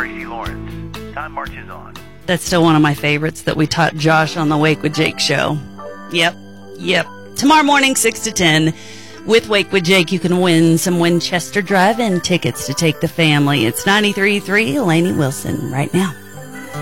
Tracy Lawrence. Time marches on. That's still one of my favorites that we taught Josh on the Wake with Jake show. Yep. Tomorrow morning, 6 to 10, with Wake with Jake, you can win some Winchester Drive-In tickets to take the family. It's 93.3 Lainey Wilson right now.